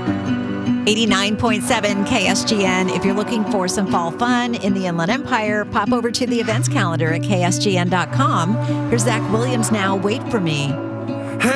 89.7 KSGN. If you're looking for some fall fun in the Inland Empire, pop over to the events calendar at ksgn.com. Here's Zach Williams now. Wait for Me.